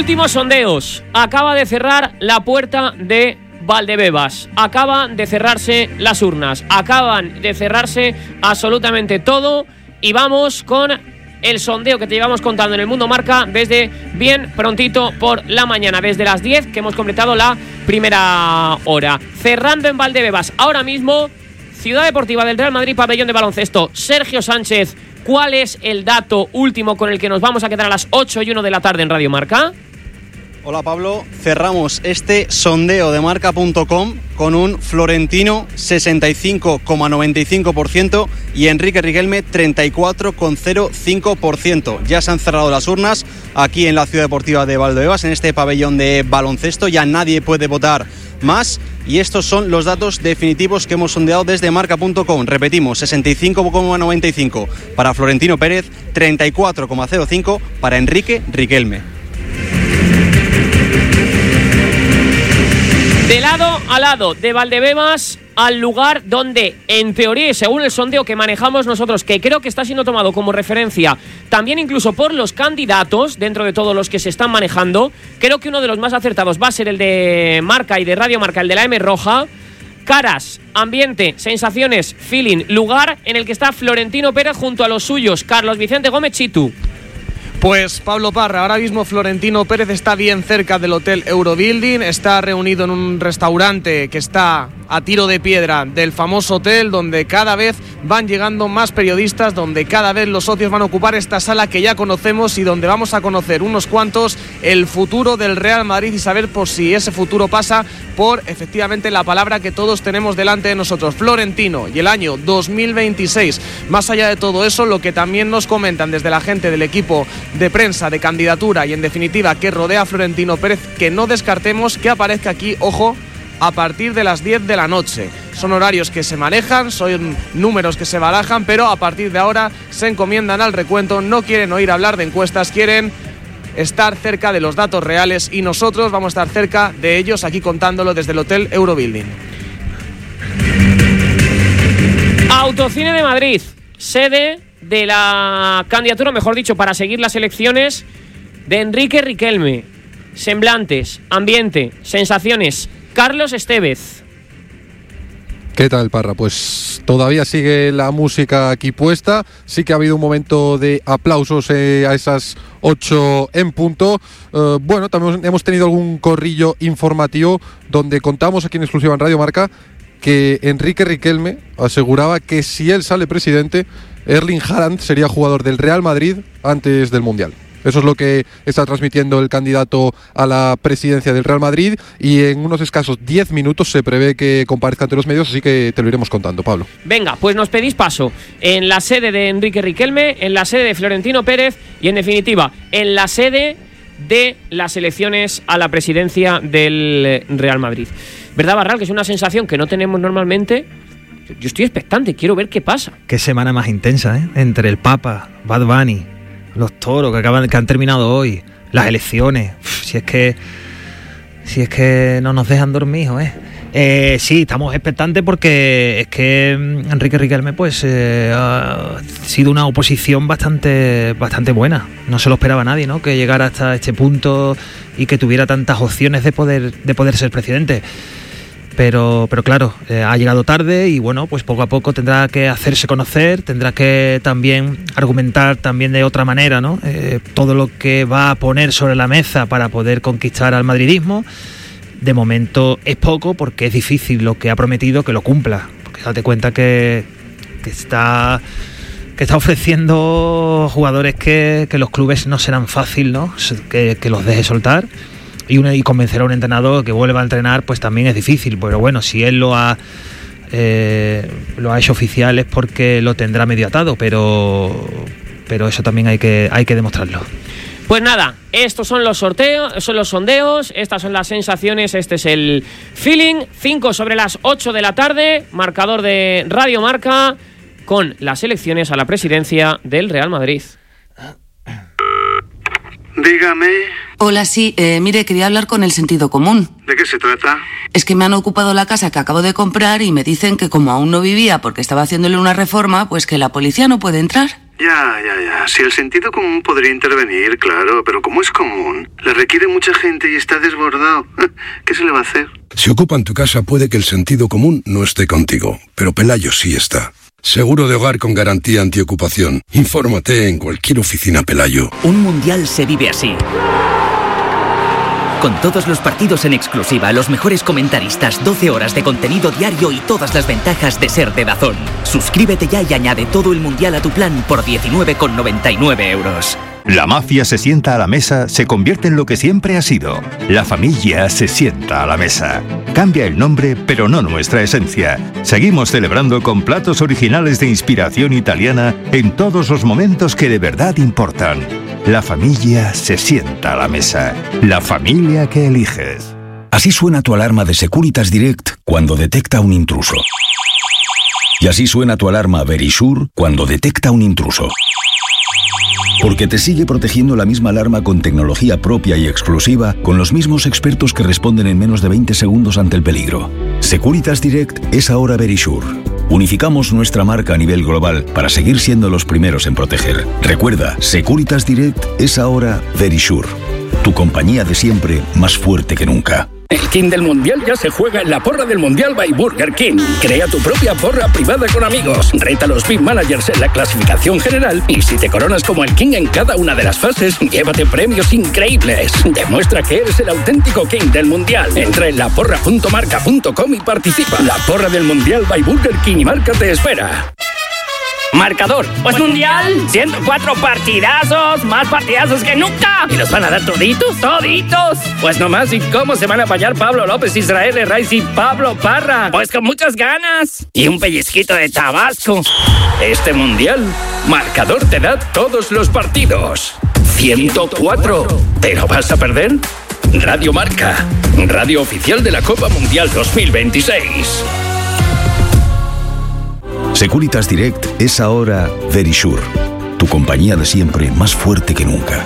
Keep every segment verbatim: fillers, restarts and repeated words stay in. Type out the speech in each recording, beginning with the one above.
Últimos sondeos. Acaba de cerrar la puerta de Valdebebas. Acaban de cerrarse las urnas. Acaban de cerrarse absolutamente todo. Y vamos con el sondeo que te llevamos contando en el Mundo Marca desde bien prontito por la mañana, desde las diez que hemos completado la primera hora. Cerrando en Valdebebas ahora mismo, Ciudad Deportiva del Real Madrid, pabellón de baloncesto. Sergio Sánchez, ¿cuál es el dato último con el que nos vamos a quedar a las ocho y uno de la tarde en Radio Marca? Hola Pablo, cerramos este sondeo de marca punto com con un Florentino sesenta y cinco coma noventa y cinco por ciento y Enrique Riquelme treinta y cuatro coma cero cinco por ciento. Ya se han cerrado las urnas aquí en la Ciudad Deportiva de Valdebebas, en este pabellón de baloncesto. Ya nadie puede votar más y estos son los datos definitivos que hemos sondeado desde marca punto com. Repetimos, sesenta y cinco coma noventa y cinco para Florentino Pérez, treinta y cuatro coma cero cinco para Enrique Riquelme. De lado a lado, de Valdebebas al lugar donde, en teoría y según el sondeo que manejamos nosotros, que creo que está siendo tomado como referencia también incluso por los candidatos, dentro de todos los que se están manejando, creo que uno de los más acertados va a ser el de Marca y de Radio Marca, el de la M Roja. Caras, ambiente, sensaciones, feeling, lugar en el que está Florentino Pérez junto a los suyos, Carlos Vicente Gómez Chitu. Pues Pablo Parra, ahora mismo Florentino Pérez está bien cerca del Hotel Eurobuilding, está reunido en un restaurante que está a tiro de piedra del famoso hotel, donde cada vez van llegando más periodistas, donde cada vez los socios van a ocupar esta sala que ya conocemos y donde vamos a conocer unos cuantos el futuro del Real Madrid y saber por si ese futuro pasa por efectivamente la palabra que todos tenemos delante de nosotros, Florentino, y el año dos mil veintiséis. Más allá de todo eso, lo que también nos comentan desde la gente del equipo de prensa, de candidatura y en definitiva que rodea a Florentino Pérez, que no descartemos que aparezca aquí, ojo, a partir de las diez de la noche. Son horarios que se manejan, son números que se barajan, pero a partir de ahora se encomiendan al recuento, no quieren oír hablar de encuestas, quieren estar cerca de los datos reales y nosotros vamos a estar cerca de ellos aquí contándolo desde el Hotel Eurobuilding. Autocine de Madrid, sede de la candidatura, mejor dicho, para seguir las elecciones de Enrique Riquelme. Semblantes, ambiente, sensaciones. Carlos Estevez. ¿Qué tal, Parra? Pues todavía sigue la música aquí puesta. Sí que ha habido un momento de aplausos eh, a esas ocho en punto. Uh, bueno, también hemos tenido algún corrillo informativo donde contamos aquí en exclusiva en Radio Marca que Enrique Riquelme aseguraba que si él sale presidente, Erling Haaland sería jugador del Real Madrid antes del Mundial. Eso es lo que está transmitiendo el candidato a la presidencia del Real Madrid y en unos escasos diez minutos se prevé que comparezca ante los medios, así que te lo iremos contando, Pablo. Venga, pues nos pedís paso en la sede de Enrique Riquelme, en la sede de Florentino Pérez y en definitiva en la sede de las elecciones a la presidencia del Real Madrid. ¿Verdad, Barral? Que es una sensación que no tenemos normalmente. Yo estoy expectante, quiero ver qué pasa. Qué semana más intensa, ¿eh? Entre el Papa, Bad Bunny, los toros que acaban que han terminado hoy, las elecciones. Uf, si es que si es que no nos dejan dormir, ¿eh? Eh, sí, estamos expectantes porque es que Enrique Riquelme pues eh, ha sido una oposición bastante bastante buena. No se lo esperaba nadie, ¿no? Que llegara hasta este punto y que tuviera tantas opciones de poder de poder ser presidente. Pero, pero claro, eh, ha llegado tarde y bueno, pues poco a poco tendrá que hacerse conocer, tendrá que también argumentar también de otra manera, ¿no? Eh, todo lo que va a poner sobre la mesa para poder conquistar al madridismo. De momento es poco porque es difícil lo que ha prometido que lo cumpla. Porque date cuenta que, que está que está ofreciendo jugadores que, que los clubes no serán fácil, ¿no? Que, que los deje soltar. Y, una, y convencer a un entrenador que vuelva a entrenar pues también es difícil, pero bueno, si él lo ha eh, lo ha hecho oficial es porque lo tendrá medio atado, pero pero eso también hay que hay que demostrarlo. Pues nada, estos son los sorteos, son los sondeos, estas son las sensaciones, este es el feeling. Cinco sobre las ocho de la tarde, marcador de Radio Marca con las elecciones a la presidencia del Real Madrid. Dígame. Hola, sí, eh, mire, quería hablar con el sentido común. ¿De qué se trata? Es que me han ocupado la casa que acabo de comprar y me dicen que como aún no vivía porque estaba haciéndole una reforma, pues que la policía no puede entrar. Ya, ya, ya. Si el sentido común podría intervenir, claro, pero como es común, le requiere mucha gente y está desbordado. ¿Qué se le va a hacer? Si ocupan tu casa puede que el sentido común no esté contigo, pero Pelayo sí está. Seguro de hogar con garantía antiocupación. Infórmate en cualquier oficina Pelayo. Un mundial se vive así. Con todos los partidos en exclusiva, los mejores comentaristas, doce horas de contenido diario y todas las ventajas de ser de DAZN. Suscríbete ya y añade todo el mundial a tu plan por diecinueve con noventa y nueve euros. La mafia se sienta a la mesa, se convierte en lo que siempre ha sido. La familia se sienta a la mesa. Cambia el nombre, pero no nuestra esencia. Seguimos celebrando con platos originales de inspiración italiana en todos los momentos que de verdad importan. La familia se sienta a la mesa. La familia que eliges. Así suena tu alarma de Securitas Direct cuando detecta un intruso. Y así suena tu alarma Verisure cuando detecta un intruso. Porque te sigue protegiendo la misma alarma con tecnología propia y exclusiva, con los mismos expertos que responden en menos de veinte segundos ante el peligro. Securitas Direct es ahora Verisure. Unificamos nuestra marca a nivel global para seguir siendo los primeros en proteger. Recuerda, Securitas Direct es ahora Verisure. Tu compañía de siempre más fuerte que nunca. El King del Mundial ya se juega en la porra del Mundial by Burger King. Crea tu propia porra privada con amigos. Reta a los Big Managers en la clasificación general y si te coronas como el King en cada una de las fases, llévate premios increíbles. Demuestra que eres el auténtico King del Mundial. Entra en la porra punto marca punto com y participa. La porra del Mundial by Burger King y Marca te espera. Marcador, pues mundial, ciento cuatro partidazos, más partidazos que nunca. ¿Y los van a dar toditos? Toditos. Pues nomás, ¿y cómo se van a apañar Pablo López, Israel Herraiz y Pablo Parra? Pues con muchas ganas. Y un pellizquito de Tabasco. Este mundial, Marcador te da todos los partidos. ciento cuatro. ¿Pero vas a perder? Radio Marca, radio oficial de la Copa Mundial dos mil veintiséis. Securitas Direct es ahora Verisure, tu compañía de siempre más fuerte que nunca.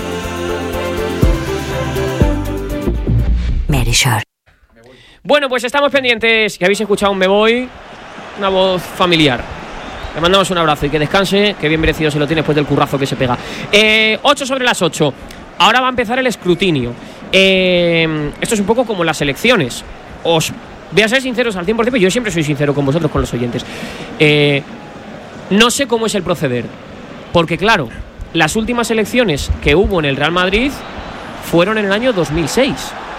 Verisure. Bueno, pues estamos pendientes, que habéis escuchado un Me Voy, una voz familiar. Le mandamos un abrazo y que descanse, que bien merecido se lo tiene después del currazo que se pega. Eh, ocho sobre las ocho. Ahora va a empezar el escrutinio. Eh, esto es un poco como las elecciones. Os voy a ser sinceros al cien por ciento, yo siempre soy sincero con vosotros, con los oyentes. Eh, no sé cómo es el proceder, porque claro, las últimas elecciones que hubo en el Real Madrid fueron en el año dos mil seis.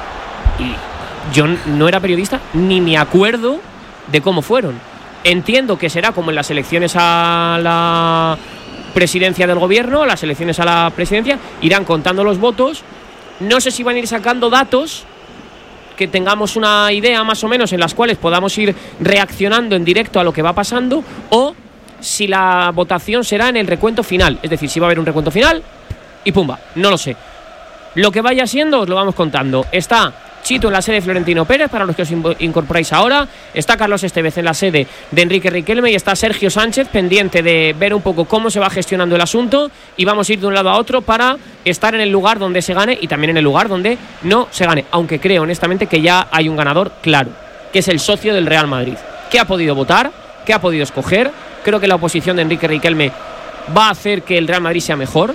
Y yo no era periodista ni me acuerdo de cómo fueron. Entiendo que será como en las elecciones a la presidencia del gobierno, las elecciones a la presidencia, irán contando los votos. No sé si van a ir sacando datos que tengamos una idea más o menos en las cuales podamos ir reaccionando en directo a lo que va pasando, o si la votación será en el recuento final, es decir, si va a haber un recuento final y pumba, no lo sé. Lo que vaya siendo os lo vamos contando. Está Chito en la sede de Florentino Pérez, para los que os incorporáis ahora. Está Carlos Estevez en la sede de Enrique Riquelme y está Sergio Sánchez pendiente de ver un poco cómo se va gestionando el asunto, y vamos a ir de un lado a otro para estar en el lugar donde se gane y también en el lugar donde no se gane, aunque creo honestamente que ya hay un ganador claro, que es el socio del Real Madrid, que ha podido votar, que ha podido escoger. Creo que la oposición de Enrique Riquelme va a hacer que el Real Madrid sea mejor.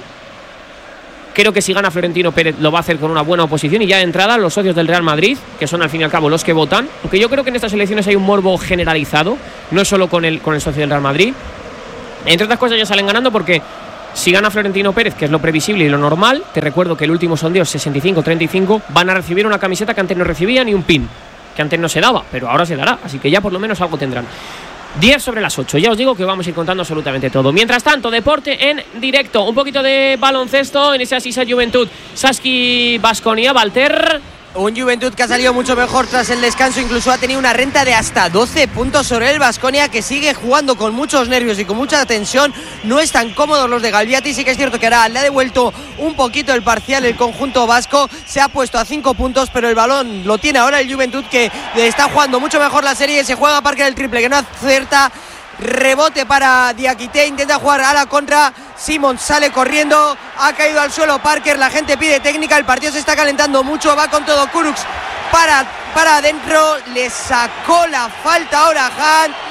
Creo que si gana Florentino Pérez lo va a hacer con una buena oposición, y ya de entrada los socios del Real Madrid, que son al fin y al cabo los que votan, aunque yo creo que en estas elecciones hay un morbo generalizado, no solo con el, con el socio del Real Madrid. Entre otras cosas ya salen ganando porque si gana Florentino Pérez, que es lo previsible y lo normal, te recuerdo que el último sondeo es sesenta y cinco treinta y cinco, van a recibir una camiseta que antes no recibían, ni un pin, que antes no se daba, pero ahora se dará, así que ya por lo menos algo tendrán. diez sobre las ocho, ya os digo que vamos a ir contando absolutamente todo. Mientras tanto, deporte en directo, un poquito de baloncesto en esa Sisa Juventud Saski Baskonia. Walter. Un Juventud que ha salido mucho mejor tras el descanso, incluso ha tenido una renta de hasta doce puntos sobre el Baskonia, que sigue jugando con muchos nervios y con mucha tensión. No están cómodos los de Galviati, sí que es cierto que ahora le ha devuelto un poquito el parcial el conjunto vasco, se ha puesto a cinco puntos, pero el balón lo tiene ahora el Juventud, que está jugando mucho mejor la serie. Se juega a Parker el triple, que no acierta. Rebote para Diakité, intenta jugar a la contra, Simons sale corriendo, ha caído al suelo Parker, la gente pide técnica, el partido se está calentando mucho, va con todo Kurucs para, para adentro, le sacó la falta ahora Han,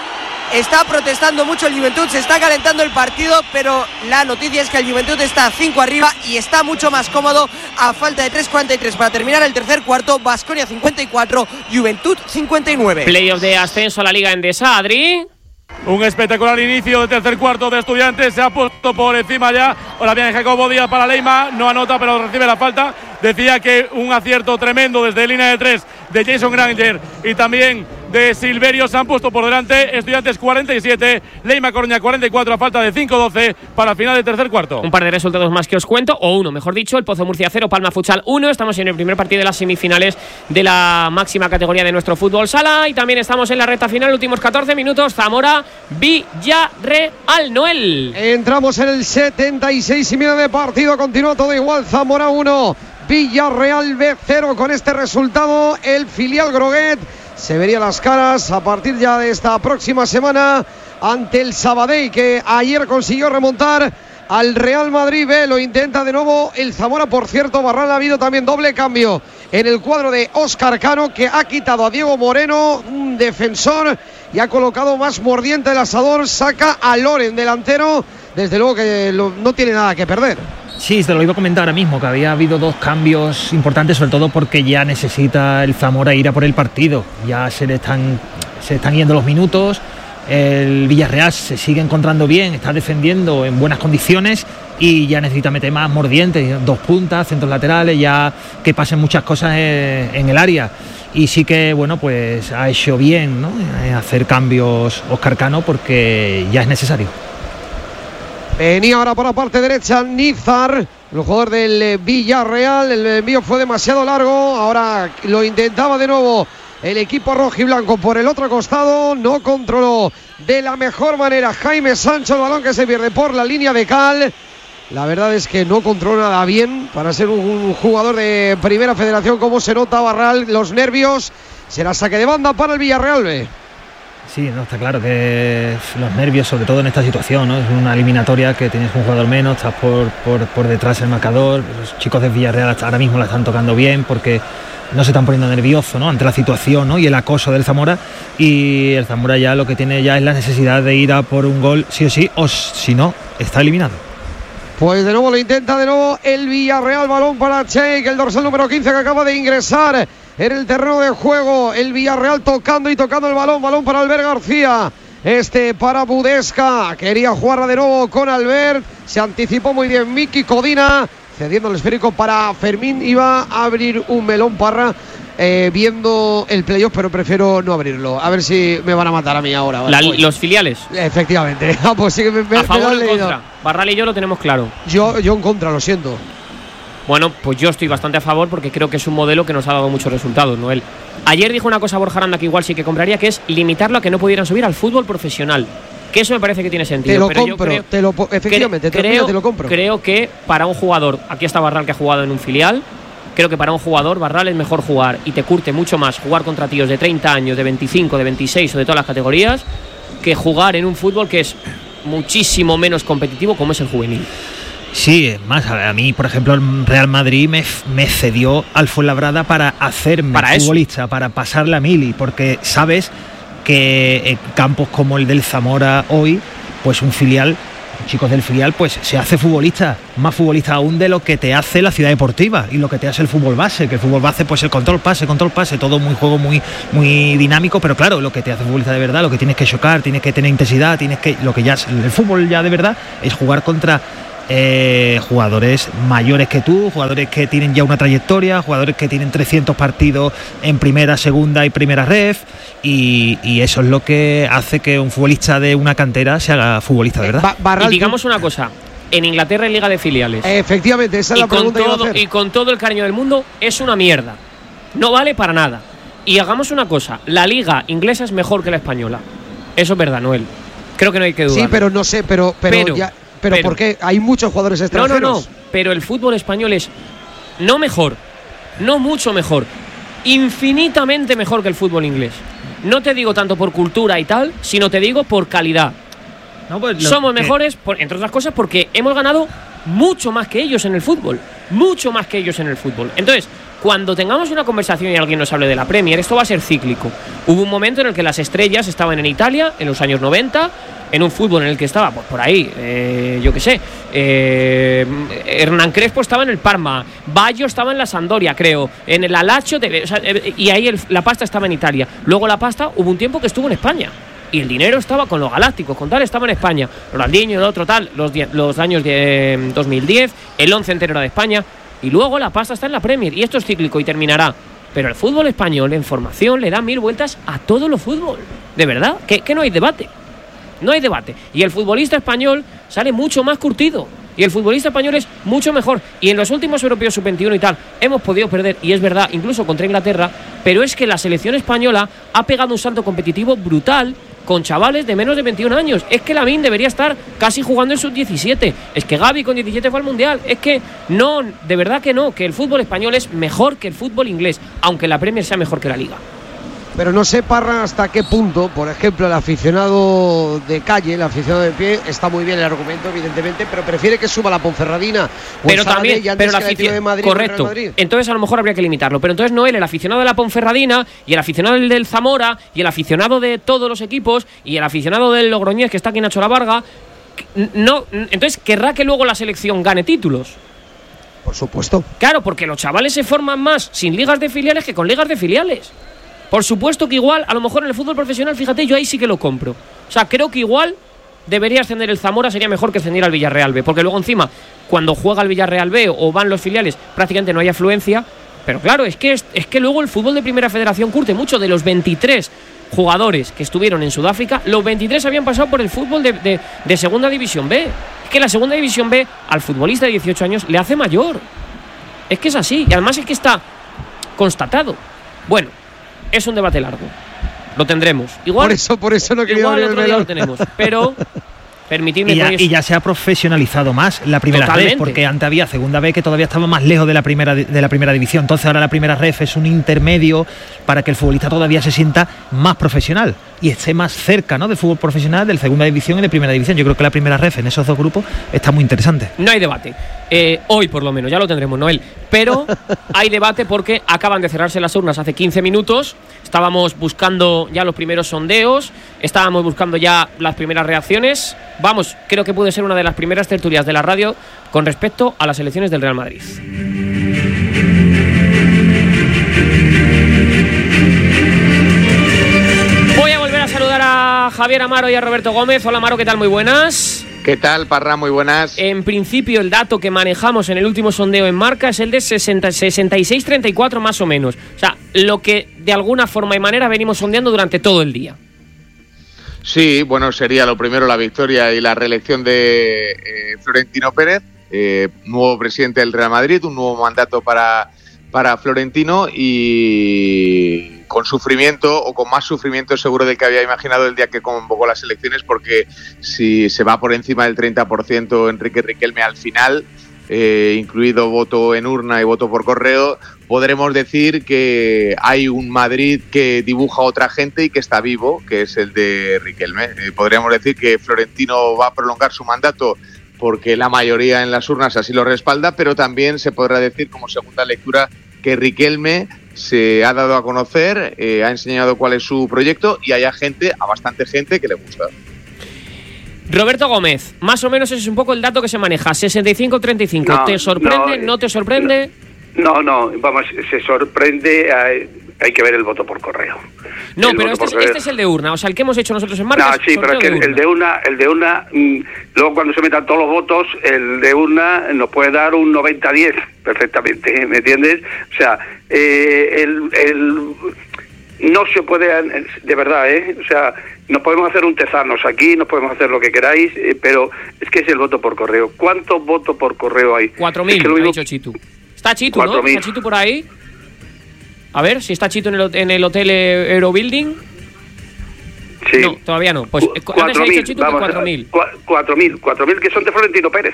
Está protestando mucho el Juventud, se está calentando el partido, pero la noticia es que el Juventud está a cinco arriba y está mucho más cómodo a falta de tres cuarenta y tres para terminar el tercer cuarto. Baskonia cincuenta y cuatro, Juventud cincuenta y nueve. Playoff de ascenso a la Liga Endesa, Adri. Un espectacular inicio de tercer cuarto de Estudiantes. Se ha puesto por encima ya. Ahora viene Jacobo Díaz para Leima. No anota, pero recibe la falta. Decía que un acierto tremendo desde línea de tres de Jason Granger y también de Silverio. Se han puesto por delante. Estudiantes cuarenta y siete, Leima Coruña cuarenta y cuatro a falta de cinco doce para el final del tercer cuarto. Un par de resultados más que os cuento, o uno, mejor dicho. El Pozo Murcia cero, Palma Futsal uno. Estamos en el primer partido de las semifinales de la máxima categoría de nuestro fútbol sala. Y también estamos en la recta final, últimos catorce minutos. Zamora, Villarreal. Noel. Entramos en el setenta y seis y medio de partido. Continúa todo igual. Zamora uno, Villarreal B cero. Con este resultado, el filial Groguet se vería las caras a partir ya de esta próxima semana ante el Sabadell, que ayer consiguió remontar al Real Madrid B. Lo intenta de nuevo el Zamora. Por cierto, Barral, ha habido también doble cambio en el cuadro de Óscar Cano, que ha quitado a Diego Moreno, un defensor, y ha colocado más mordiente el asador. Saca a Loren, delantero. Desde luego que lo, no tiene nada que perder. Sí, te lo iba a comentar ahora mismo, que había habido dos cambios importantes, sobre todo porque ya necesita el Zamora ir a por el partido. Ya se le están, se están yendo los minutos. El Villarreal se sigue encontrando bien, está defendiendo en buenas condiciones y ya necesita meter más mordientes, dos puntas, centros laterales, ya que pasen muchas cosas en, en el área. Y sí que, bueno, pues ha hecho bien, ¿no?, hacer cambios Óscar Cano, porque ya es necesario. Venía ahora por la parte derecha Nizar, el jugador del Villarreal. El envío fue demasiado largo. Ahora lo intentaba de nuevo el equipo rojiblanco por el otro costado. No controló de la mejor manera Jaime Sancho el balón, que se pierde por la línea de cal. La verdad es que no controla nada bien para ser un jugador de primera federación. Como se nota, Barral, los nervios. Será saque de banda para el Villarreal B. Sí, no, está claro que los nervios, sobre todo en esta situación, ¿no? Es una eliminatoria que tienes un jugador menos, estás por, por, por detrás del marcador. Los chicos de Villarreal ahora mismo la están tocando bien porque no se están poniendo nerviosos, ¿no?, ante la situación, ¿no?, y el acoso del Zamora. Y el Zamora ya lo que tiene ya es la necesidad de ir a por un gol sí o sí, o si no, está eliminado. Pues de nuevo lo intenta de nuevo el Villarreal. Balón para Cheik, el dorsal número quince, que acaba de ingresar en el terreno de juego. El Villarreal tocando y tocando el balón. Balón para Albert García. Este para Budesca. Quería jugar de nuevo con Albert. Se anticipó muy bien Miki Codina, cediendo el esférico para Fermín. Iba a abrir un melón, Parra, eh, viendo el playoff, pero prefiero no abrirlo. A ver si me van a matar a mí ahora. La, los filiales. Efectivamente. Ah, pues sí que me, me, a favor me o en contra. Barral y yo lo tenemos claro. Yo, yo en contra, lo siento. Bueno, pues yo estoy bastante a favor porque creo que es un modelo que nos ha dado muchos resultados, Noel. Ayer dijo una cosa Borja Aranda que igual sí que compraría, que es limitarlo a que no pudieran subir al fútbol profesional. Que eso me parece que tiene sentido. Te lo pero compro, yo creo, te lo, efectivamente, que, te, creo, mira, te lo compro. Creo que para un jugador, aquí está Barral que ha jugado en un filial, creo que para un jugador, Barral, es mejor jugar y te curte mucho más jugar contra tíos de treinta años, de veinticinco, de veintiséis o de todas las categorías, que jugar en un fútbol que es muchísimo menos competitivo como es el juvenil. Sí, más a mí, por ejemplo, el Real Madrid me, me cedió al Fuenlabrada para hacerme para futbolista, eso. para pasar la mili, porque sabes que en campos como el del Zamora hoy, pues un filial, chicos del filial, pues se hace futbolista, más futbolista aún de lo que te hace la ciudad deportiva y lo que te hace el fútbol base, que el fútbol base, pues el control pase, control pase, todo muy juego muy, muy dinámico, pero claro, lo que te hace futbolista de verdad, lo que tienes que chocar, tienes que tener intensidad, tienes que, lo que ya, el fútbol ya de verdad es jugar contra Eh, jugadores mayores que tú, jugadores que tienen ya una trayectoria, jugadores que tienen trescientos partidos en primera, segunda y primera ref, y, y eso es lo que hace que un futbolista de una cantera se haga futbolista, ¿verdad? Ba- Barral, y digamos una cosa, en Inglaterra hay liga de filiales. Efectivamente, esa es y la pregunta con que todo, iba a hacer. Y con todo el cariño del mundo, es una mierda. No vale para nada. Y hagamos una cosa, la liga inglesa es mejor que la española. Eso es verdad, Noel. Creo que no hay que dudar. Sí, pero no sé, pero, pero, pero ya... Pero, pero, ¿por qué? Hay muchos jugadores extranjeros. No, no, no. Pero el fútbol español es no mejor, no mucho mejor, infinitamente mejor que el fútbol inglés. No te digo tanto por cultura y tal, sino te digo por calidad. No, pues Somos que... mejores, por, entre otras cosas, porque hemos ganado mucho más que ellos en el fútbol. Mucho más que ellos en el fútbol. Entonces, cuando tengamos una conversación y alguien nos hable de la Premier, esto va a ser cíclico. Hubo un momento en el que las estrellas estaban en Italia, en los años noventa, en un fútbol en el que estaba, pues por ahí, eh, yo qué sé, eh, Hernán Crespo estaba en el Parma, Baggio estaba en la Sampdoria, creo, en el Alacho, de, o sea, eh, y ahí el, la pasta estaba en Italia. Luego la pasta, hubo un tiempo que estuvo en España. Y el dinero estaba con los galácticos, con tal estaba en España. Ronaldinho, el otro tal, los, die, los años de eh, dos mil diez, el once entero era de España. Y luego la pasta está en la Premier. Y esto es cíclico y terminará. Pero el fútbol español en formación le da mil vueltas a todo lo fútbol. De verdad, que, que no hay debate. No hay debate. Y el futbolista español sale mucho más curtido. Y el futbolista español es mucho mejor. Y en los últimos europeos sub veintiuno y tal, hemos podido perder, y es verdad, incluso contra Inglaterra, pero es que la selección española ha pegado un salto competitivo brutal con chavales de menos de veintiún años. Es que Lamine debería estar casi jugando en sub diecisiete. Es que Gavi con diecisiete fue al Mundial. Es que no, de verdad que no, que el fútbol español es mejor que el fútbol inglés, aunque la Premier sea mejor que la Liga. Pero no sé, Parra, hasta qué punto, por ejemplo, el aficionado de calle, el aficionado de pie, está muy bien el argumento, evidentemente, pero prefiere que suba la Ponferradina. Pero también, pero el aficionado, correcto. Entonces a lo mejor habría que limitarlo. Pero entonces Noel, el aficionado de la Ponferradina, y el aficionado del, del Zamora, y el aficionado de todos los equipos, y el aficionado del Logroñés, que está aquí en Nacho La Varga, no, entonces querrá que luego la selección gane títulos. Por supuesto. Claro, porque los chavales se forman más sin ligas de filiales que con ligas de filiales. Por supuesto que igual, a lo mejor en el fútbol profesional, fíjate, yo ahí sí que lo compro. O sea, creo que igual debería ascender el Zamora, sería mejor que ascendiera al Villarreal B, porque luego encima, cuando juega el Villarreal B o van los filiales, prácticamente no hay afluencia. Pero claro, es que, es, es que luego el fútbol de Primera Federación curte mucho. De los veintitrés jugadores que estuvieron en Sudáfrica, los veintitrés habían pasado por el fútbol de, de, de Segunda División B. Es que la Segunda División B al futbolista de dieciocho años le hace mayor. Es que es así, y además es que está constatado. Bueno, es un debate largo. Lo tendremos. Igual, por eso, por eso no quería igual abrir otro el día melón. lo tenemos. Pero permitidme y, ya, que y ya se ha profesionalizado más la primera Totalmente. ref, porque antes había segunda B que todavía estaba más lejos de la primera de la primera división. Entonces ahora la primera ref es un intermedio para que el futbolista todavía se sienta más profesional y esté más cerca, ¿no?, del fútbol profesional, de segunda división y de primera división. Yo creo que la primera ref en esos dos grupos está muy interesante. No hay debate. Eh, hoy por lo menos, ya lo tendremos, Noel. Pero hay debate porque acaban de cerrarse las urnas hace quince minutos. Estábamos buscando ya los primeros sondeos, estábamos buscando ya las primeras reacciones. Vamos, creo que puede ser una de las primeras tertulias de la radio con respecto a las elecciones del Real Madrid. Voy a volver a saludar a Javier Amaro y a Roberto Gómez. Hola, Amaro, ¿qué tal? Muy buenas. ¿Qué tal, Parra? Muy buenas. En principio, el dato que manejamos en el último sondeo en Marca es el de sesenta, sesenta y seis treinta y cuatro más o menos. O sea, lo que de alguna forma y manera venimos sondeando durante todo el día. Sí, bueno, sería lo primero la victoria y la reelección de eh, Florentino Pérez, eh, nuevo presidente del Real Madrid, un nuevo mandato para, para Florentino y con sufrimiento o con más sufrimiento seguro del que había imaginado el día que convocó las elecciones, porque si se va por encima del treinta por ciento Enrique Riquelme al final, eh, incluido voto en urna y voto por correo, podremos decir que hay un Madrid que dibuja a otra gente y que está vivo, que es el de Riquelme. Eh, podríamos decir que Florentino va a prolongar su mandato porque la mayoría en las urnas así lo respalda, pero también se podrá decir como segunda lectura que Riquelme se ha dado a conocer, eh, ha enseñado cuál es su proyecto y hay a gente, a bastante gente que le gusta. Roberto Gómez, más o menos ese es un poco el dato que se maneja, sesenta y cinco treinta y cinco. No, ¿Te sorprende? no, ¿No te sorprende? No, no, vamos, se sorprende, hay, hay que ver el voto por correo. No, el pero este es, este es el de urna, o sea, el que hemos hecho nosotros en Marca. No, sí, pero es que el, el de urna, el de urna, mmm, luego cuando se metan todos los votos, el de urna nos puede dar un noventa diez perfectamente, ¿me entiendes? O sea, eh, el, el no se puede, de verdad, ¿eh? O sea, nos podemos hacer un tezanos aquí, nos podemos hacer lo que queráis, eh, pero es que es el voto por correo. ¿Cuántos votos por correo hay? cuatro mil, es que lo ha mismo... dicho Chitu. Está Chitu, ¿no? ¿Está Chitu por ahí? A ver, si está Chitu en el, en el hotel Eurobuilding. Sí. No, todavía no. Pues cuatro mil, vamos, cuatro mil. cuatro mil, cuatro mil que son de Florentino Pérez.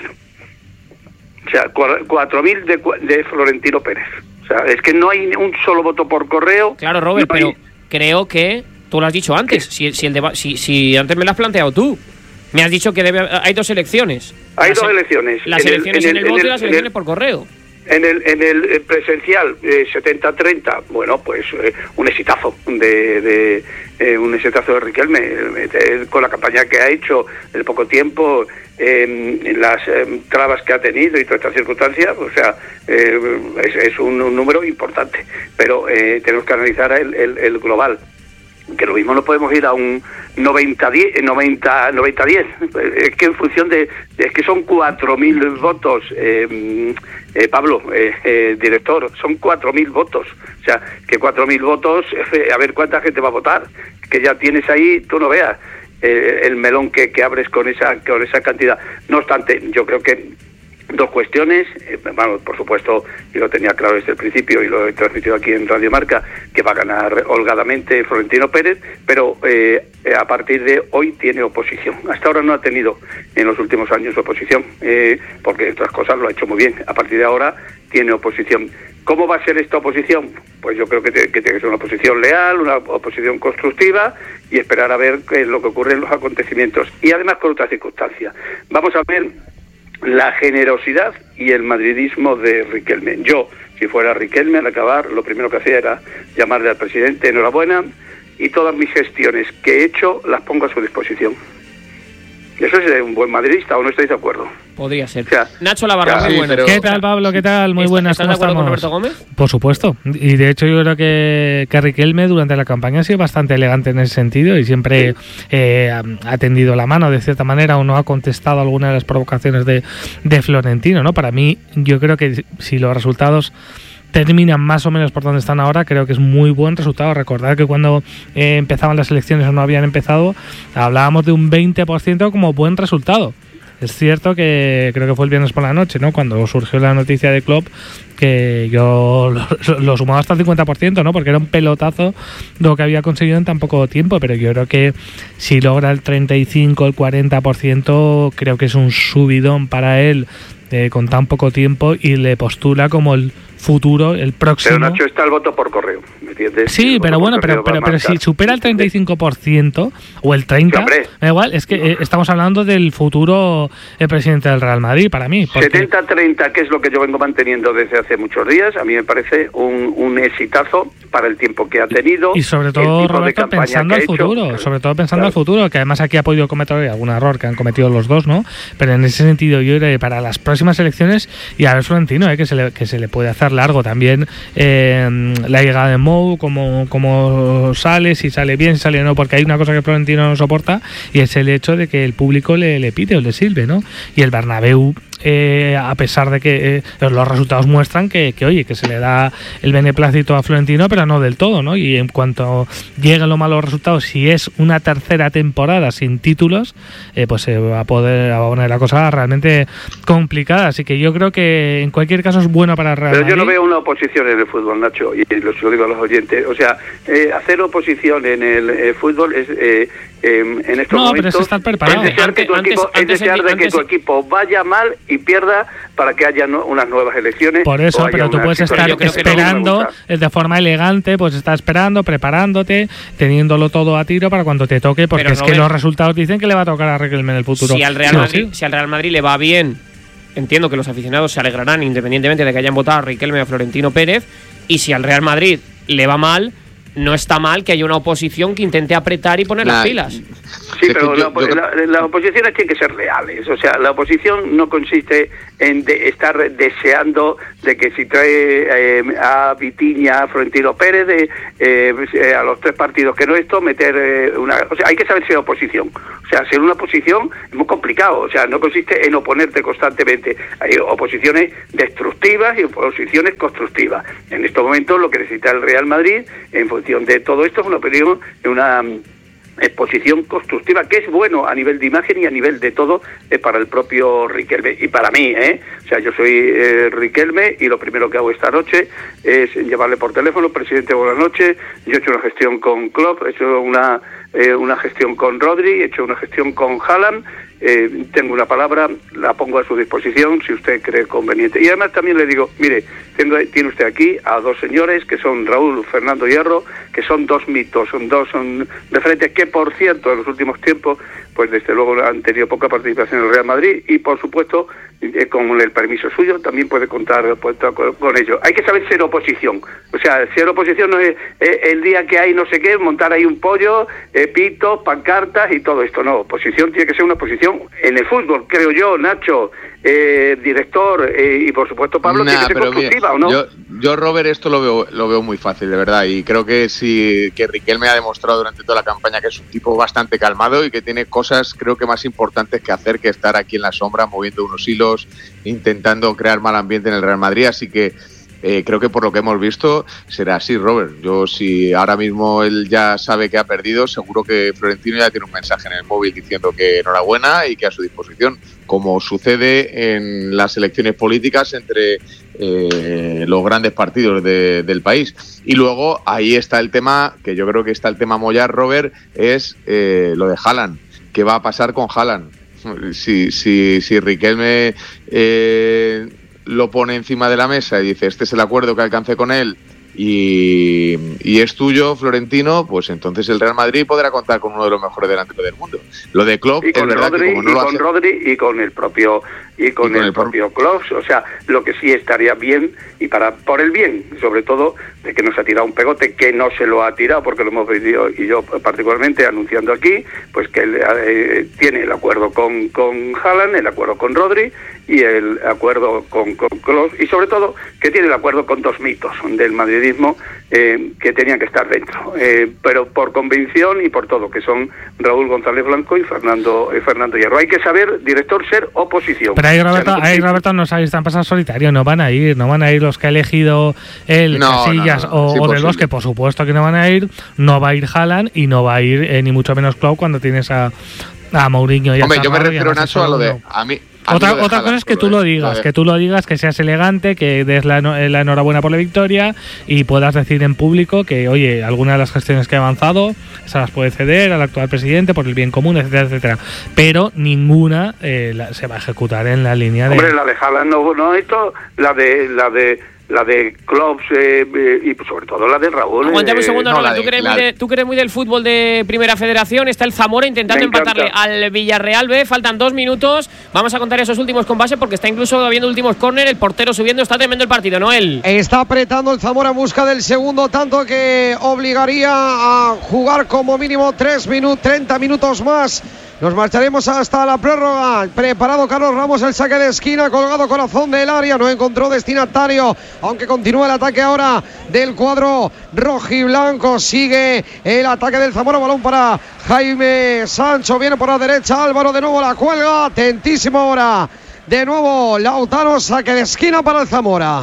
O sea, cuatro mil de, de Florentino Pérez. O sea, es que no hay un solo voto por correo. Claro, Robert, no hay... pero creo que tú lo has dicho antes. Si, si, el deba- si, si antes me lo has planteado tú. Me has dicho que debe, hay dos elecciones. Hay las, dos elecciones. Las en elecciones el, en el, en el voto en y las el, elecciones por correo. En el, en el presencial, eh, setenta treinta, bueno, pues eh, un exitazo de, de eh, un exitazo de Riquelme, eh, con la campaña que ha hecho en poco tiempo, eh, en las eh, trabas que ha tenido y todas estas circunstancias, o sea, eh, es, es un, un número importante, pero eh, tenemos que analizar el, el, el global. Que lo mismo no podemos ir a un noventa diez, noventa diez, es que en función de, es que son cuatro mil votos, eh, eh, Pablo, eh, eh, director, son cuatro mil votos, o sea, que cuatro mil votos, eh, a ver cuánta gente va a votar, que ya tienes ahí, tú no veas eh, el melón que, que abres con esa, con esa cantidad. No obstante, yo creo que dos cuestiones, eh, bueno, por supuesto, yo lo tenía claro desde el principio y lo he transmitido aquí en Radio Marca, que va a ganar holgadamente Florentino Pérez, pero eh, a partir de hoy tiene oposición. Hasta ahora no ha tenido en los últimos años oposición, eh, porque otras cosas lo ha hecho muy bien. A partir de ahora tiene oposición. ¿Cómo va a ser esta oposición? Pues yo creo que, te, que tiene que ser una oposición leal, una oposición constructiva y esperar a ver qué es lo que ocurre en los acontecimientos. Y además con otras circunstancias. Vamos a ver la generosidad y el madridismo de Riquelme. Yo, si fuera Riquelme, al acabar, lo primero que hacía era llamarle al presidente, enhorabuena, y todas mis gestiones que he hecho las pongo a su disposición. ¿Eso es un buen madridista o no estáis de acuerdo? Podría ser. O sea, Nacho Lavarra, muy sí, buenas. ¿Qué tal, Pablo? ¿Qué tal? Muy buenas. ¿Estás de acuerdo con Roberto Gómez? Por supuesto. Y de hecho yo creo que, que Riquelme durante la campaña ha sido bastante elegante en ese sentido y siempre sí. eh, ha tendido la mano de cierta manera o no ha contestado alguna de las provocaciones de, de Florentino, ¿no? Para mí, yo creo que si los resultados terminan más o menos por donde están ahora, creo que es muy buen resultado. Recordad que cuando eh, empezaban las elecciones o no habían empezado, hablábamos de un veinte por ciento como buen resultado. Es cierto que creo que fue el viernes por la noche, ¿no? Cuando surgió la noticia de Klopp, que yo lo, lo sumaba hasta el cincuenta por ciento, ¿no? Porque era un pelotazo lo que había conseguido en tan poco tiempo, pero yo creo que si logra el treinta y cinco, el cuarenta por ciento, creo que es un subidón para él eh, con tan poco tiempo y le postula como el futuro, el próximo. Pero Nacho, está el voto por correo, ¿me entiendes? Sí, pero bueno, pero pero, pero si supera el treinta y cinco por ciento o el treinta por ciento, da igual, es que eh, estamos hablando del futuro eh, presidente del Real Madrid, para mí. Porque... setenta treinta, que es lo que yo vengo manteniendo desde hace muchos días, a mí me parece un, un exitazo para el tiempo que ha tenido. Y sobre todo, Roberto, pensando al futuro, hecho. sobre todo pensando claro. al futuro, que además aquí ha podido cometer algún error que han cometido los dos, ¿no? Pero en ese sentido, yo creo que para las próximas elecciones, y a ver Florentino, eh, que, se le, que se le puede hacer largo también eh, la llegada de Mou, como, como sale, si sale bien, si sale no, porque hay una cosa que Florentino no soporta y es el hecho de que el público le, le pide o le sirve, ¿no? Y el Bernabéu, eh, a pesar de que eh, los resultados muestran que, que, oye, que se le da el beneplácito a Florentino, pero no del todo, ¿no? Y en cuanto lleguen los malos resultados, si es una tercera temporada sin títulos, eh, pues se va a poder va a poner la cosa realmente complicada. Así que yo creo que en cualquier caso es bueno para el Real Madrid. Pero yo no veo una oposición en el fútbol, Nacho, y lo, lo digo a los oyentes. O sea, eh, hacer oposición en el eh, fútbol es eh, eh, en estos no, momentos pero es estar preparado. es desear, que tu, antes, equipo, antes, es desear antes, de que antes, tu equipo vaya mal y pierda para que haya no, unas nuevas elecciones. Por eso, pero tú puedes estar esperando no de forma elegante, pues estar esperando, preparándote, teniéndolo todo a tiro para cuando te toque, porque pero es Robert, que los resultados dicen que le va a tocar a Riquelme en el futuro. Si al Real sí, Madrid, sí. si al Real Madrid le va bien, entiendo que los aficionados se alegrarán independientemente de que hayan votado a Riquelme o a Florentino Pérez, y si al Real Madrid le va mal, no está mal que haya una oposición que intente apretar y poner nah. las pilas. Sí, pero la, la, las oposiciones tienen que ser leales. O sea, la oposición no consiste en de estar deseando de que si trae eh, a Vitiña, a Florentino Pérez, de, eh, a los tres partidos que no esto, meter eh, una... O sea, hay que saber ser oposición. O sea, ser una oposición es muy complicado. O sea, no consiste en oponerte constantemente. Hay oposiciones destructivas y oposiciones constructivas. En estos momentos lo que necesita el Real Madrid, en función de todo esto, es una opinión, una exposición constructiva, que es bueno a nivel de imagen y a nivel de todo eh, para el propio Riquelme y para mí, ¿eh? O sea, yo soy eh, Riquelme y lo primero que hago esta noche es llevarle por teléfono, presidente, buenas noches, yo he hecho una gestión con Klopp, he hecho una eh, una gestión con Rodri, he hecho una gestión con Haaland, eh, tengo una palabra, la pongo a su disposición si usted cree conveniente. Y además también le digo, mire, tengo, tiene usted aquí a dos señores que son Raúl Fernando Hierro, que son dos mitos, son dos son referentes que, por cierto, en los últimos tiempos, pues desde luego han tenido poca participación en el Real Madrid y, por supuesto, eh, con el permiso suyo, también puede contar, puede contar con, con ello. Hay que saber ser oposición. O sea, ser oposición no es eh, el día que hay no sé qué, montar ahí un pollo, eh, pitos, pancartas y todo esto. No, oposición tiene que ser una oposición en el fútbol, creo yo, Nacho, eh, director, eh, y por supuesto Pablo, nah, tiene que ser constructiva, ¿o no? Yo, yo, Robert, esto lo veo lo veo muy fácil, de verdad, y creo que sí, que Riquelme ha demostrado durante toda la campaña que es un tipo bastante calmado y que tiene cosas, creo que más importantes que hacer que estar aquí en la sombra moviendo unos hilos, intentando crear mal ambiente en el Real Madrid, así que Eh, creo que por lo que hemos visto será así, Robert. Yo, si ahora mismo él ya sabe que ha perdido, seguro que Florentino ya tiene un mensaje en el móvil diciendo que enhorabuena y que a su disposición, como sucede en las elecciones políticas entre eh, los grandes partidos de, del país. Y luego ahí está el tema, que yo creo que está el tema mollar, Robert, es eh, lo de Haaland. ¿Qué va a pasar con Haaland? Si, si, si Riquelme Eh, lo pone encima de la mesa y dice, este es el acuerdo que alcancé con él y, y es tuyo, Florentino, pues entonces el Real Madrid podrá contar con uno de los mejores delanteros del mundo. Lo de Klopp y con es verdad Rodri, que como no y lo con hace... Rodri y con el propio y con, y con el, el propio Klopp, o sea, lo que sí estaría bien y para por el bien, sobre todo de que no se ha tirado un pegote, que no se lo ha tirado porque lo hemos venido y yo particularmente anunciando aquí, pues que él, eh, tiene el acuerdo con con Haaland, el acuerdo con Rodri y el acuerdo con, con Klopp y sobre todo que tiene el acuerdo con dos mitos del madridismo eh, que tenían que estar dentro, eh, pero por convicción y por todo, que son Raúl González Blanco y Fernando eh, Fernando Hierro. Hay que saber, director, ser oposición. Pero ahí Roberto, o sea, no, ahí, Roberto no sabéis, están pasando solitario, no van a ir, no van a ir los que ha elegido el no, Casillas no, no, no, o, o del Bosque, por supuesto que no van a ir, no va a ir Haaland y no va a ir eh, ni mucho menos Klopp cuando tienes a, a Mourinho y a Hombre, yo me refiero, a Nacho, a lo de... A mí, Otra, otra cosa es que tú lo digas, que tú lo digas, que seas elegante, que des la, la enhorabuena por la victoria y puedas decir en público que, oye, algunas de las gestiones que ha avanzado se las puede ceder al actual presidente por el bien común, etcétera, etcétera. Pero ninguna eh, la, se va a ejecutar en la línea de... Hombre, la de Haaland no, no esto, la de... la de la de clubs eh, eh, y sobre todo la de Raúl. Aguantame un segundo, eh, no, Robert, tú, que eres la... muy de, tú que eres muy del fútbol de Primera Federación. Está el Zamora intentando empatarle al Villarreal B. Faltan dos minutos. Vamos a contar esos últimos compases porque está incluso habiendo últimos córner. El portero subiendo. Está tremendo el partido, Noel. Está apretando el Zamora en busca del segundo tanto que obligaría a jugar como mínimo tres minutos, treinta minutos más. Nos marcharemos hasta la prórroga. Preparado Carlos Ramos, el saque de esquina, colgado corazón del área, no encontró destinatario, aunque continúa el ataque ahora del cuadro rojiblanco. Sigue el ataque del Zamora, balón para Jaime Sancho, viene por la derecha, Álvaro de nuevo la cuelga, atentísimo ahora. De nuevo Lautaro, saque de esquina para el Zamora.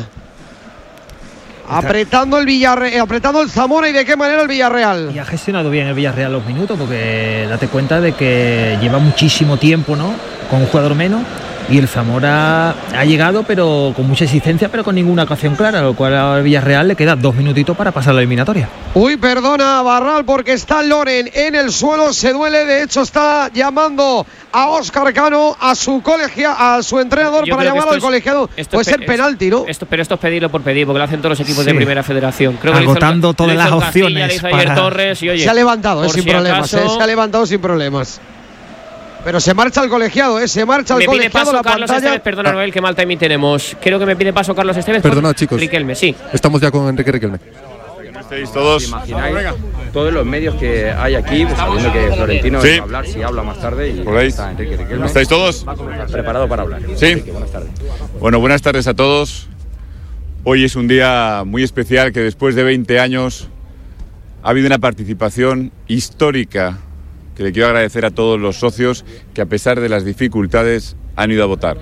Apretando el Villarreal, apretando el Zamora, y de qué manera el Villarreal. Y ha gestionado bien el Villarreal los minutos, porque date cuenta de que lleva muchísimo tiempo, ¿no?, con un jugador menos, y el Zamora ha llegado, pero con mucha existencia, pero con ninguna ocasión clara, lo cual al Villarreal le queda dos minutitos para pasar la eliminatoria. Uy, perdona Barral, porque está Loren en el suelo, se duele, de hecho está llamando a Óscar Cano, a su colegia, a su entrenador, Yo para llamar al es, colegiado. Puede ser penalti, ¿no? Esto, pero esto es pedirlo por pedir, porque lo hacen todos los equipos sí. de Primera Federación. Creo que agotando hizo, todas las opciones. Castilla, para... Torres y, oye, se ha levantado, eh, sin si problemas, acaso... eh, se ha levantado sin problemas. Pero se marcha el colegiado, ¿eh? Se marcha el me colegiado. Pide paso la Carlos pantalla. Esteves, perdona, Noel, qué mal timing tenemos. Creo que me pide paso Carlos Esteves. Perdona, chicos. Riquelme, sí. Estamos ya con Enrique Riquelme. ¿Estáis todos? Imagináis todos los medios que hay aquí, pues, sabiendo que Florentino sí. va a hablar, si habla más tarde. Y está Enrique Riquelme. ¿Estáis todos? Preparado para hablar. Sí. Enrique, buenas tardes. Bueno, buenas tardes a todos. Hoy es un día muy especial, que después de veinte años ha habido una participación histórica, que le quiero agradecer a todos los socios que, a pesar de las dificultades, han ido a votar.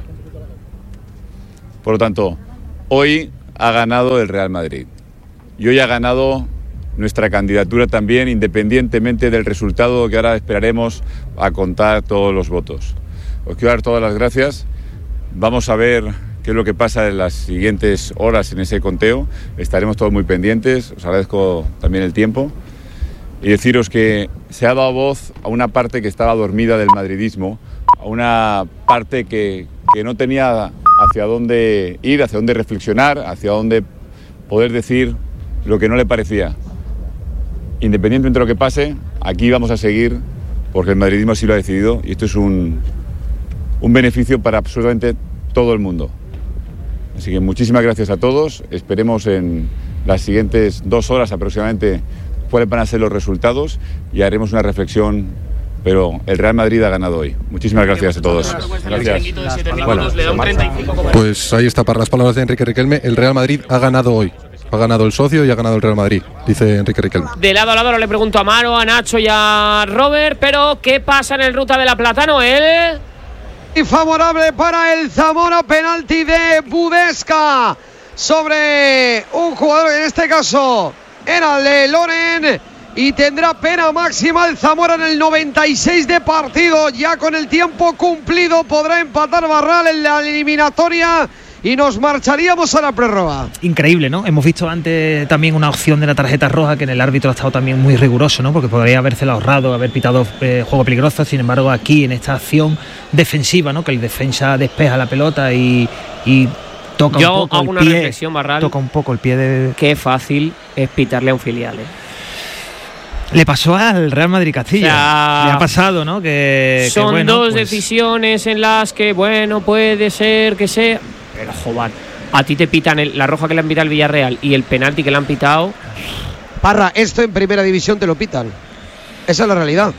Por lo tanto, hoy ha ganado el Real Madrid. Y hoy ha ganado nuestra candidatura también, independientemente del resultado que ahora esperaremos a contar todos los votos. Os quiero dar todas las gracias. Vamos a ver qué es lo que pasa en las siguientes horas en ese conteo. Estaremos todos muy pendientes. Os agradezco también el tiempo. Y deciros que se ha dado voz a una parte que estaba dormida del madridismo, a una parte que, que no tenía hacia dónde ir, hacia dónde reflexionar, hacia dónde poder decir lo que no le parecía. Independientemente de lo que pase, aquí vamos a seguir, porque el madridismo así lo ha decidido, y esto es un, un beneficio para absolutamente todo el mundo. Así que muchísimas gracias a todos. Esperemos en las siguientes dos horas aproximadamente cuáles van a ser los resultados y haremos una reflexión, pero el Real Madrid ha ganado hoy. Muchísimas gracias a todos. Gracias. Bueno, pues ahí está, para las palabras de Enrique Riquelme, el Real Madrid ha ganado hoy. Ha ganado el socio y ha ganado el Real Madrid, dice Enrique Riquelme. De lado a lado le pregunto a Maro, a Nacho y a Robert, pero ¿qué pasa en el Ruta de la Plata, Noel? Y favorable para el Zamora, penalti de Budesca sobre un jugador, en este caso era Le Loren, y tendrá pena máxima el Zamora en el noventa y seis de partido. Ya con el tiempo cumplido podrá empatar Barral en la eliminatoria y nos marcharíamos a la prórroga. Increíble, ¿no? Hemos visto antes también una opción de la tarjeta roja, que en el árbitro ha estado también muy riguroso, ¿no? Porque podría habérsela ahorrado, haber pitado eh, juego peligroso. Sin embargo, aquí en esta acción defensiva, ¿no? Que el defensa despeja la pelota y, y toca Yo un poco hago el una pie. reflexión, Barral. Toca un poco el pie de... Qué fácil es pitarle a un filial, ¿eh? Le pasó al Real Madrid Castilla. O sea, le ha pasado, ¿no? Que son que, bueno, dos pues... decisiones en las que, bueno, puede ser que sea... Pero, joder, a ti te pitan el, la roja que le han pitado al Villarreal y el penalti que le han pitado. Parra, esto en primera división te lo pitan. Esa es la realidad.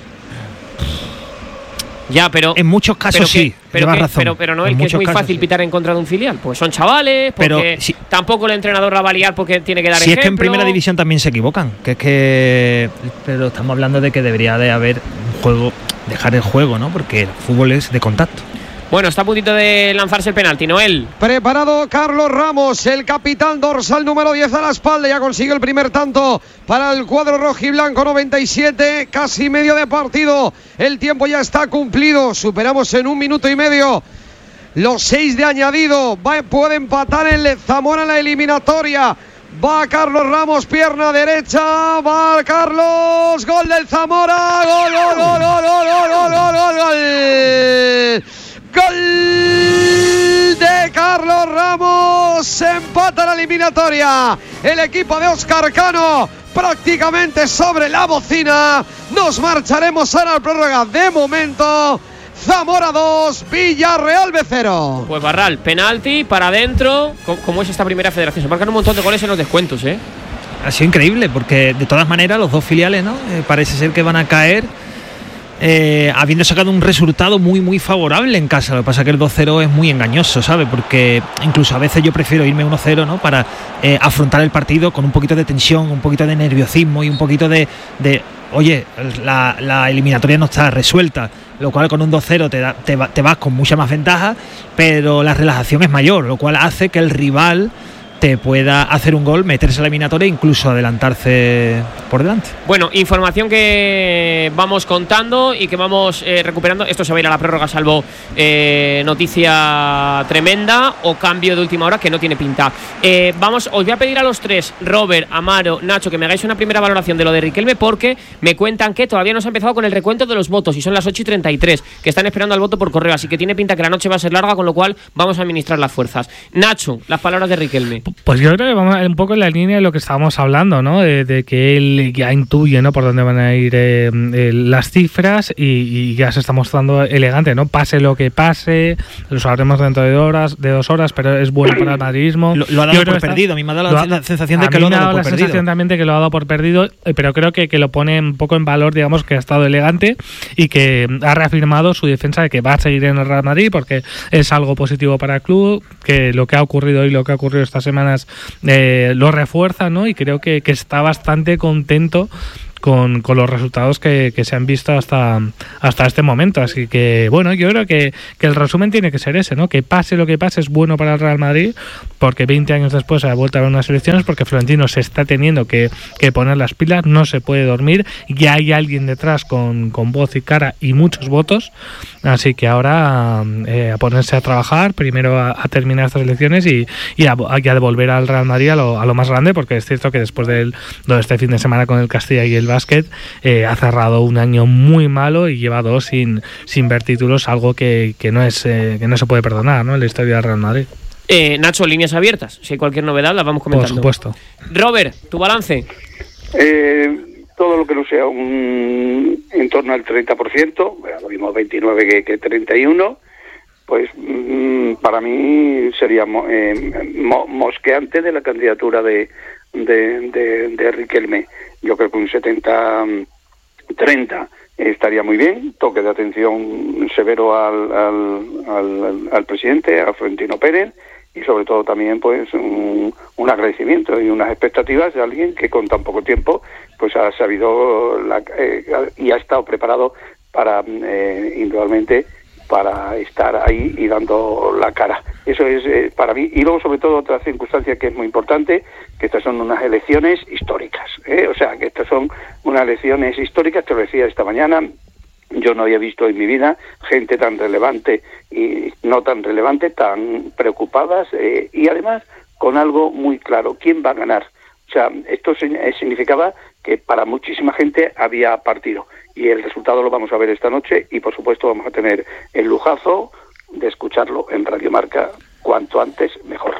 Ya, pero... En muchos casos pero sí, que, pero, llevas que, razón. pero, pero no es En que es muy muchos fácil casos, pitar en contra de un filial. Pues son chavales, porque Pero, si, tampoco el entrenador la va a liar porque tiene que dar si ejemplo. es que en primera división también se equivocan, que es que... Pero estamos hablando de que debería de haber un juego, dejar el juego, ¿no? Porque el fútbol es de contacto. Bueno, está a puntito de lanzarse el penalti, Noel. Preparado Carlos Ramos, el capitán dorsal número diez a la espalda. Ya consiguió el primer tanto para el cuadro rojiblanco, noventa y siete, casi medio de partido. El tiempo ya está cumplido, superamos en un minuto y medio los seis de añadido. Va, puede empatar el Zamora en la eliminatoria. Va Carlos Ramos, pierna derecha. Va Carlos, gol del Zamora. Gol, gol, gol, gol, gol, gol, gol, gol, gol. Gol de Carlos Ramos, se empata la eliminatoria. El equipo de Óscar Cano prácticamente sobre la bocina. Nos marcharemos ahora al prórroga. De momento, Zamora dos, Villarreal B cero. Pues Barral, penalti para adentro. ¿Cómo es esta primera federación? Se marcan un montón de goles en los descuentos, ¿eh? Ha sido increíble, porque de todas maneras los dos filiales, ¿no? Eh, parece ser que van a caer. Eh, habiendo sacado un resultado muy muy favorable en casa. Lo que pasa es que el dos cero es muy engañoso, ¿sabes? Porque incluso a veces yo prefiero irme uno cero, ¿no? Para eh, afrontar el partido con un poquito de tensión, un poquito de nerviosismo y un poquito de, de oye, la, la eliminatoria no está resuelta, lo cual con un dos cero te, da, te, va, te vas con mucha más ventaja, pero la relajación es mayor, lo cual hace que el rival te pueda hacer un gol, meterse a la eliminatoria e incluso adelantarse por delante. Bueno, información que vamos contando y que vamos eh, recuperando. Esto se va a ir a la prórroga, salvo eh, noticia tremenda o cambio de última hora que no tiene pinta. Eh, vamos, os voy a pedir a los tres, Robert, Amaro, Nacho, que me hagáis una primera valoración de lo de Riquelme, porque me cuentan que todavía no se ha empezado con el recuento de los votos y son las ocho y treinta y tres, que están esperando al voto por correo, así que tiene pinta que la noche va a ser larga, con lo cual vamos a administrar las fuerzas. Nacho, las palabras de Riquelme. Pues yo creo que vamos un poco en la línea de lo que estábamos hablando, ¿no? De, de que él ya intuye, ¿no? Por dónde van a ir eh, eh, las cifras y, y ya se está mostrando elegante, ¿no? Pase lo que pase, lo sabremos dentro de horas, de dos horas, pero es bueno para el madridismo. Lo, lo ha dado por perdido. A mí me ha dado la, la sensación de que lo ha dado por perdido. A mí me ha dado la sensación también de que lo ha dado por perdido, pero creo que, que lo pone un poco en valor, digamos, que ha estado elegante y que ha reafirmado su defensa de que va a seguir en el Real Madrid porque es algo positivo para el club, que lo que ha ocurrido y lo que ha ocurrido estas semanas Eh, lo refuerza, ¿no? Y creo que, que está bastante contento con, con los resultados que, que se han visto hasta, hasta este momento. Así que, bueno, yo creo que, que el resumen tiene que ser ese, ¿no? Que pase lo que pase es bueno para el Real Madrid, porque veinte años después ha vuelto a haber unas elecciones, porque Florentino se está teniendo que, que poner las pilas, no se puede dormir, ya hay alguien detrás con, con voz y cara y muchos votos, así que ahora eh, a ponerse a trabajar, primero a, a terminar estas elecciones y, y a, a devolver al Real Madrid a lo, a lo más grande, porque es cierto que después de este fin de semana con el Castilla y el básquet eh, ha cerrado un año muy malo y lleva dos sin, sin ver títulos, algo que, que, no es, eh, que no se puede perdonar, ¿no? En la historia del Real Madrid. Eh, Nacho, líneas abiertas. Si hay cualquier novedad, las vamos comentando. Por supuesto. Robert, tu balance. Eh, todo lo que no sea un en torno al treinta por ciento, lo mismo veintinueve que, que treinta y uno, pues mm, para mí sería mo, eh, mo, mosqueante de la candidatura de, de, de, de Riquelme. Yo creo que un setenta treinta estaría muy bien, toque de atención severo al, al, al, al presidente, a Florentino Pérez, y sobre todo también pues un, un agradecimiento y unas expectativas de alguien que con tan poco tiempo pues ha sabido la, eh, y ha estado preparado para eh, indudablemente para estar ahí y dando la cara. Eso es eh, para mí. Y luego, sobre todo, otra circunstancia que es muy importante, que estas son unas elecciones históricas. ¿eh? O sea, que estas son unas elecciones históricas, te lo decía esta mañana. Yo no había visto en mi vida gente tan relevante y no tan relevante, tan preocupadas eh, y además con algo muy claro. ¿Quién va a ganar? O sea, esto significaba que para muchísima gente había partido. Y el resultado lo vamos a ver esta noche y, por supuesto, vamos a tener el lujazo de escucharlo en Radio Marca cuanto antes mejor.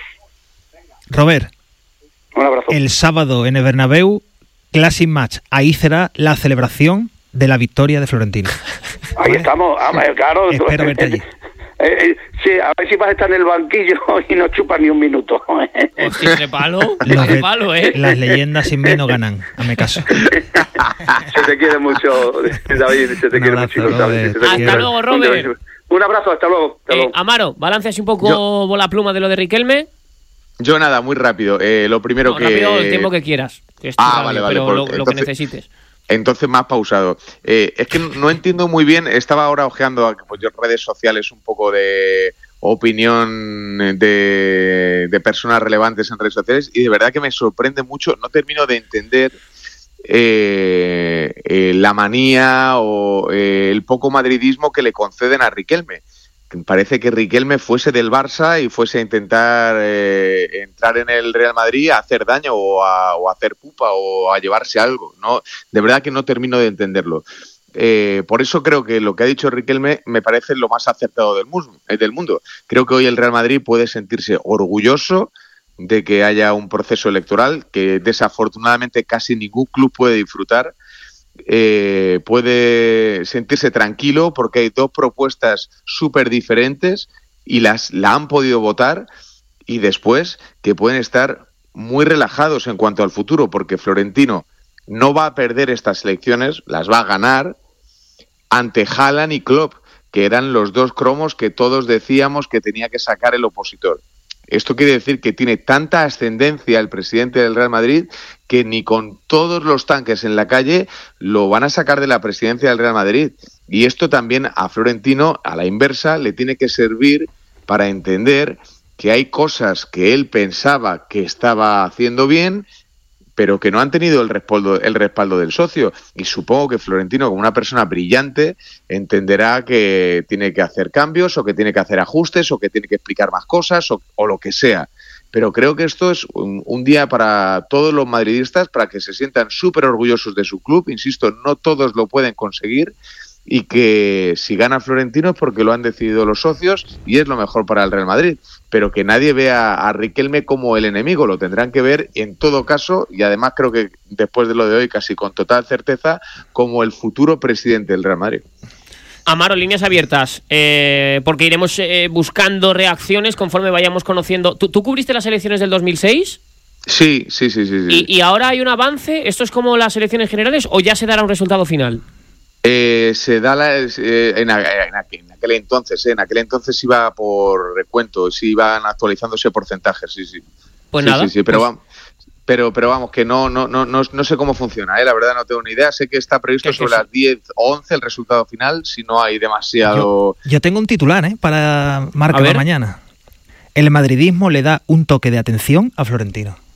Robert, un abrazo. El sábado en el Bernabéu, Classic Match. Ahí será la celebración de la victoria de Florentino. Ahí ¿vale? estamos. Ah, claro. Espero verte allí. Eh, eh, sí, a ver si vas a estar en el banquillo y no chupas ni un minuto. Hostia, qué palo, qué palo, ¿eh? Las leyendas sin mí no ganan, hazme caso. Se te quiere mucho, David, se te un quiere abrazo, mucho. Robert. Hasta quiero. luego, Robert. Un abrazo, hasta luego. Hasta eh, luego. Amaro, balance así un poco Yo. bola pluma de lo de Riquelme. Yo nada, muy rápido. Eh, lo primero no, que... Rápido el tiempo que quieras. Que es ah, radio, vale, vale. Pero Por... lo, lo entonces... que necesites. Entonces más pausado. Eh, es que no entiendo muy bien, estaba ahora ojeando pues, yo, redes sociales un poco de opinión de, de personas relevantes en redes sociales y de verdad que me sorprende mucho, no termino de entender eh, eh, la manía o eh, el poco madridismo que le conceden a Riquelme. Parece que Riquelme fuese del Barça y fuese a intentar eh, entrar en el Real Madrid a hacer daño o a, o a hacer pupa o a llevarse algo. No, de verdad que no termino de entenderlo. Eh, por eso creo que lo que ha dicho Riquelme me parece lo más acertado del mundo, del mundo. Creo que hoy el Real Madrid puede sentirse orgulloso de que haya un proceso electoral que desafortunadamente casi ningún club puede disfrutar. Eh, puede sentirse tranquilo porque hay dos propuestas súper diferentes y las la han podido votar y después que pueden estar muy relajados en cuanto al futuro porque Florentino no va a perder estas elecciones, las va a ganar ante Haaland y Klopp, que eran los dos cromos que todos decíamos que tenía que sacar el opositor. Esto quiere decir que tiene tanta ascendencia el presidente del Real Madrid que ni con todos los tanques en la calle lo van a sacar de la presidencia del Real Madrid. Y esto también a Florentino, a la inversa, le tiene que servir para entender que hay cosas que él pensaba que estaba haciendo bien, pero que no han tenido el respaldo, el respaldo del socio. Y supongo que Florentino, como una persona brillante, entenderá que tiene que hacer cambios o que tiene que hacer ajustes o que tiene que explicar más cosas o, o lo que sea. Pero creo que esto es un, un día para todos los madridistas para que se sientan súper orgullosos de su club. Insisto, no todos lo pueden conseguir y que si gana Florentino es porque lo han decidido los socios y es lo mejor para el Real Madrid, pero que nadie vea a Riquelme como el enemigo, lo tendrán que ver en todo caso y además creo que después de lo de hoy casi con total certeza como el futuro presidente del Real Madrid. Amaro, líneas abiertas, eh, porque iremos eh, buscando reacciones conforme vayamos conociendo. ¿Tú, ¿Tú cubriste las elecciones del dos mil seis? Sí, sí, sí, sí. sí. ¿Y, ¿Y ahora hay un avance? ¿Esto es como las elecciones generales o ya se dará un resultado final? Eh, se da la, eh, en, en, aquel, en aquel entonces, eh, en aquel entonces iba por recuento, sí iban actualizándose porcentajes, sí, sí. Pues sí, nada. Sí, sí, pero pues... vamos. Pero, pero vamos, que no, no, no, no, no sé cómo funciona, ¿eh? La verdad no tengo ni idea. Sé que está previsto sobre las diez o once el resultado final, si no hay demasiado... Yo, yo tengo un titular, ¿eh? Para Marca de mañana. El madridismo le da un toque de atención a Florentino.